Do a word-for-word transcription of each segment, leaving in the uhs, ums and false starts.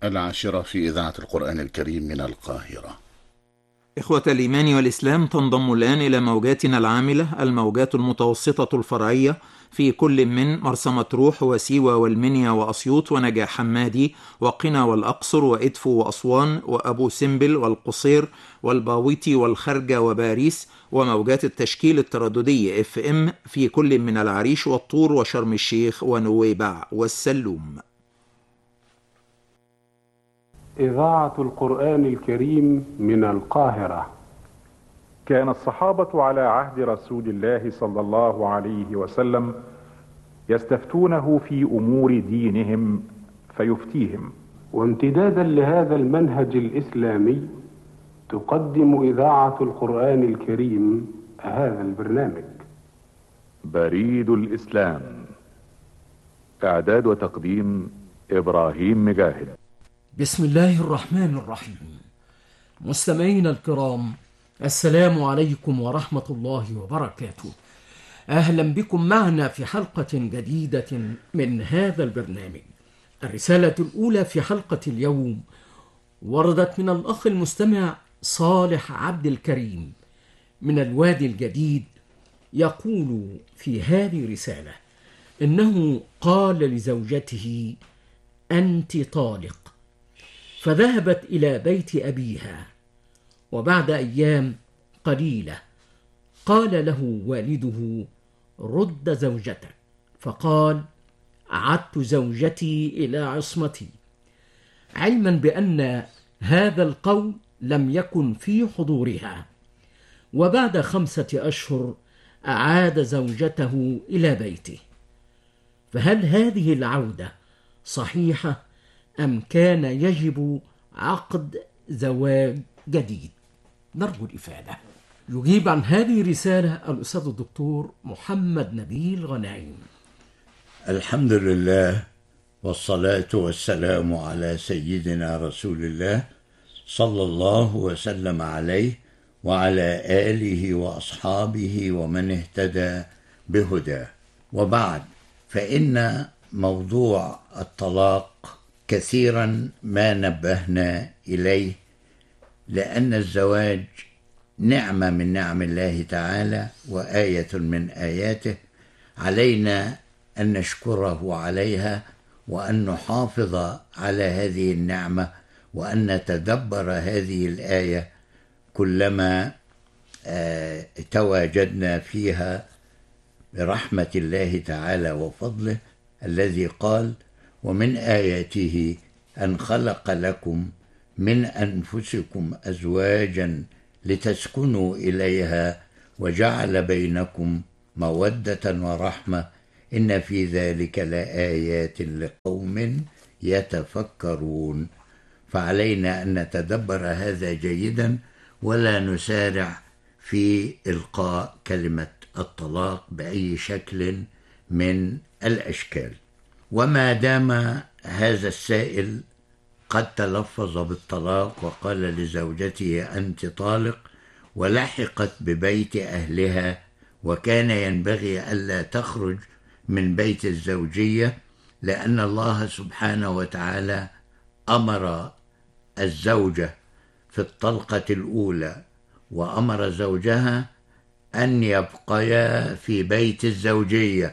العاشرة في إذاعة القرآن الكريم من القاهرة. إخوة الإيمان والإسلام، تنضم الآن إلى موجاتنا العاملة الموجات المتوسطة الفرعية في كل من مرسى مطروح وسيوة والمنيا وأسيوط ونجع حمادي وقنا والأقصر وإدفو وأسوان وأبو سمبل والقصير والباويتي والخرجة وباريس، وموجات التشكيل الترددي اف ام في كل من العريش والطور وشرم الشيخ ونويبع والسلوم. إذاعة القرآن الكريم من القاهرة. كان الصحابة على عهد رسول الله صلى الله عليه وسلم يستفتونه في أمور دينهم فيفتيهم. وامتدادا لهذا المنهج الإسلامي تقدم إذاعة القرآن الكريم هذا البرنامج. بريد الإسلام، إعداد وتقديم إبراهيم مجاهد. بسم الله الرحمن الرحيم. مستمعينا الكرام، السلام عليكم ورحمة الله وبركاته. أهلا بكم معنا في حلقة جديدة من هذا البرنامج. الرسالة الأولى في حلقة اليوم وردت من الأخ المستمع صالح عبد الكريم من الوادي الجديد، يقول في هذه رسالة إنه قال لزوجته: أنت طالق، فذهبت إلى بيت أبيها، وبعد أيام قليلة قال له والده: رد زوجتك، فقال: عدت زوجتي إلى عصمتي، علما بأن هذا القول لم يكن في حضورها. وبعد خمسة أشهر أعاد زوجته إلى بيته. فهل هذه العودة صحيحة أم كان يجب عقد زواج جديد؟ نرجو الإفادة. يجيب عن هذه الرسالة الأستاذ الدكتور محمد نبيل غنايم. الحمد لله والصلاة والسلام على سيدنا رسول الله صلى الله وسلم عليه وعلى آله وأصحابه ومن اهتدى بهداه، وبعد، فإن موضوع الطلاق كثيرا ما نبهنا إليه، لأن الزواج نعمة من نعم الله تعالى وآية من آياته، علينا أن نشكره عليها وأن نحافظ على هذه النعمة وأن نتدبر هذه الآية كلما آه تواجدنا فيها برحمة الله تعالى وفضله، الذي قال: ومن آياته أن خلق لكم من أنفسكم أزواجا لتسكنوا إليها وجعل بينكم مودة ورحمة إن في ذلك لآيات لقوم يتفكرون. فعلينا أن نتدبر هذا جيدا ولا نسارع في إلقاء كلمة الطلاق بأي شكل من الأشكال. وما دام هذا السائل قد تلفظ بالطلاق وقال لزوجته أنت طالق، ولحقت ببيت أهلها، وكان ينبغي ألا تخرج من بيت الزوجية، لأن الله سبحانه وتعالى أمر الزوجة في الطلقة الأولى وأمر زوجها أن يبقيا في بيت الزوجية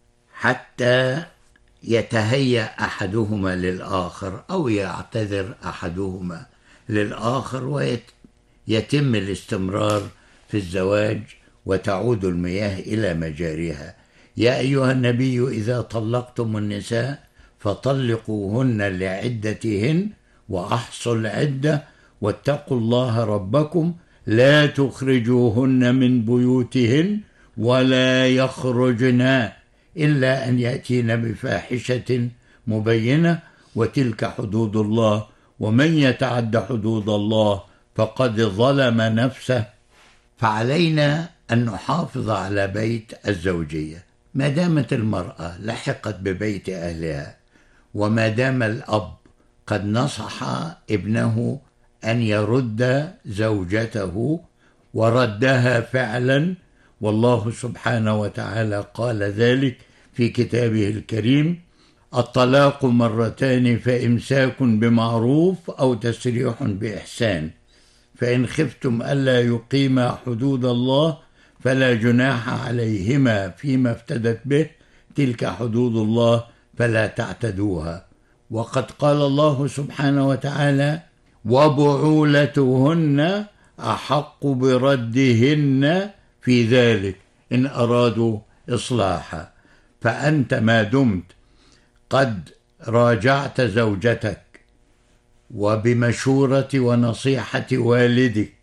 حتى يتهيأ أحدهما للآخر أو يعتذر أحدهما للآخر ويتم الاستمرار في الزواج وتعود المياه إلى مجاريها. يا أيها النبي إذا طلقتم النساء فطلقوهن لعدتهن وأحصوا العدة واتقوا الله ربكم لا تخرجوهن من بيوتهن ولا يخرجن إلا أن يأتين بفاحشة مبينة وتلك حدود الله ومن يتعد حدود الله فقد ظلم نفسه. فعلينا أن نحافظ على بيت الزوجية ما دامت المرأة لحقت ببيت أهلها، وما دام الأب قد نصح ابنه أن يرد زوجته وردها فعلا، والله سبحانه وتعالى قال ذلك في كتابه الكريم: الطلاق مرتان فإمساك بمعروف أو تسريح بإحسان، فإن خفتم ألا يقيما حدود الله فلا جناح عليهما فيما افتدت به، تلك حدود الله فلا تعتدوها. وقد قال الله سبحانه وتعالى: وبعولتهن أحق بردهن في ذلك إن أرادوا إصلاحا. فأنت ما دمت قد راجعت زوجتك وبمشورة ونصيحة والدك،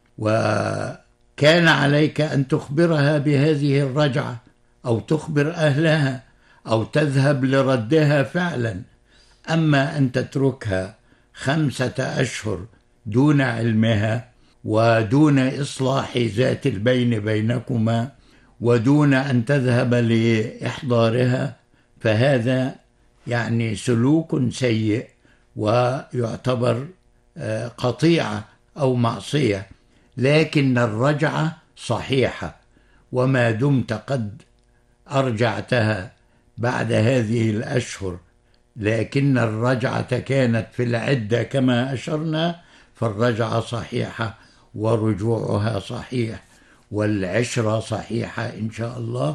وكان عليك أن تخبرها بهذه الرجعة أو تخبر أهلها أو تذهب لردها فعلا، أما أن تتركها خمسة أشهر دون علمها ودون إصلاح ذات البين بينكما ودون أن تذهب لإحضارها، فهذا يعني سلوك سيء ويعتبر قطيعة أو معصية. لكن الرجعة صحيحة، وما دمت قد أرجعتها بعد هذه الأشهر لكن الرجعة كانت في العدة كما أشرنا، فالرجعة صحيحة ورجوعها صحيح والعشرة صحيحة إن شاء الله،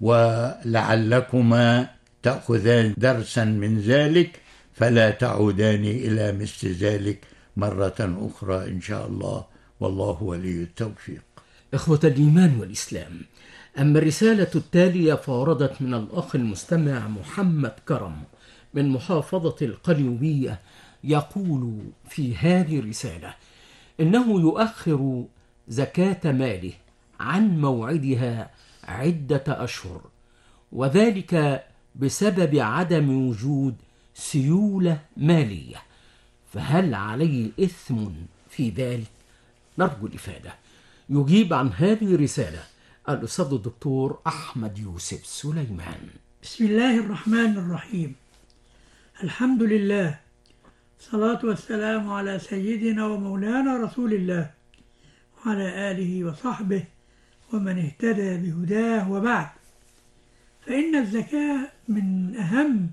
ولعلكما تأخذان درسا من ذلك فلا تعودان إلى مثل ذلك مرة أخرى إن شاء الله، والله ولي التوفيق. إخوة الإيمان والإسلام، أما الرسالة التالية فوردت من الأخ المستمع محمد كرم من محافظة القليوبية، يقول في هذه الرسالة إنه يؤخر زكاة ماله عن موعدها عدة أشهر، وذلك بسبب عدم وجود سيولة مالية، فهل عليه إثم في ذلك؟ نرجو الإفادة. يجيب عن هذه الرسالة الأستاذ الدكتور أحمد يوسف سليمان. بسم الله الرحمن الرحيم، الحمد لله، الصلاة والسلام على سيدنا ومولانا رسول الله وعلى آله وصحبه ومن اهتدى بهداه، وبعد، فإن الزكاة من أهم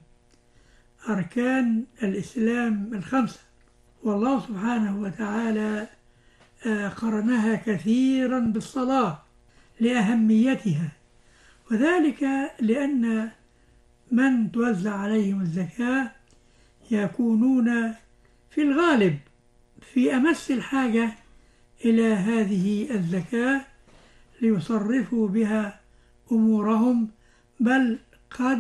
أركان الإسلام الخمسة، والله سبحانه وتعالى قرنها كثيرا بالصلاة لأهميتها، وذلك لأن من توزع عليهم الزكاة يكونون في الغالب في أمس الحاجة إلى هذه الزكاة ليصرفوا بها أمورهم، بل قد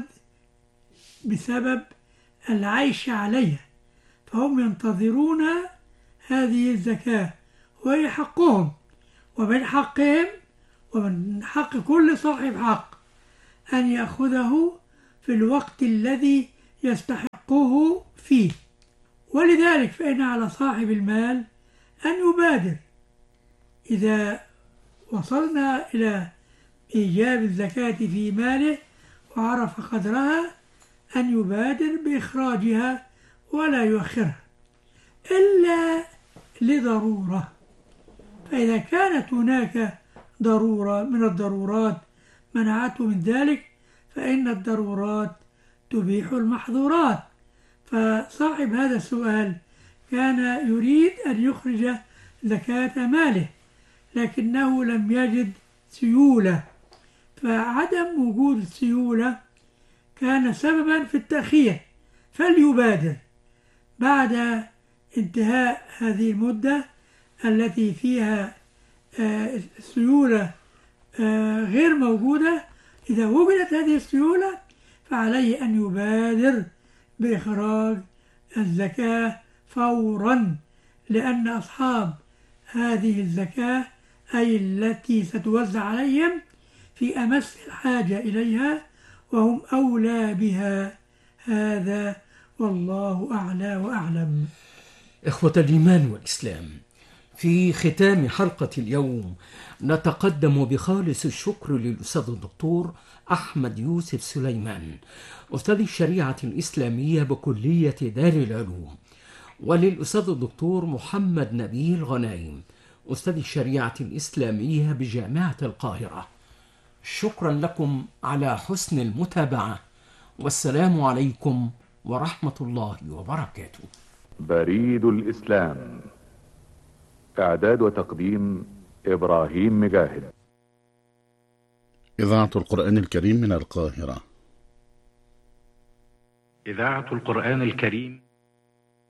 بسبب العيش عليها فهم ينتظرون هذه الزكاة، وهي حقهم، ومن حقهم ومن حق كل صاحب حق أن يأخذه في الوقت الذي يستحقه فيه. ولذلك فإن على صاحب المال أن يبادر إذا وصلنا إلى إيجاب الزكاة في ماله وعرف قدرها، أن يبادر بإخراجها ولا يؤخرها إلا لضرورة. فإذا كانت هناك ضرورة من الضرورات منعته من ذلك، فإن الضرورات تبيح المحظورات. فصاحب هذا السؤال كان يريد أن يخرج زكاة ماله لكنه لم يجد سيولة، فعدم وجود السيولة كان سببا في التأخير، فليبادر بعد انتهاء هذه المدة التي فيها السيولة غير موجودة. إذا وجدت هذه السيولة فعليه أن يبادر بإخراج الزكاة فورا، لأن أصحاب هذه الزكاة أي التي ستوزع عليهم في أمس الحاجة إليها وهم أولى بها. هذا والله أعلى وأعلم. إخوة الإيمان والإسلام، في ختام حلقة اليوم نتقدم بخالص الشكر للأستاذ الدكتور أحمد يوسف سليمان، أستاذ الشريعة الإسلامية بكلية دار العلوم، وللأستاذ الدكتور محمد نبيل غنايم، أستاذ الشريعة الإسلامية بجامعة القاهرة. شكرا لكم على حسن المتابعة، والسلام عليكم ورحمة الله وبركاته. بريد الإسلام، إعداد وتقديم إبراهيم مجاهد. إذاعة القرآن الكريم من القاهرة. إذاعة القرآن الكريم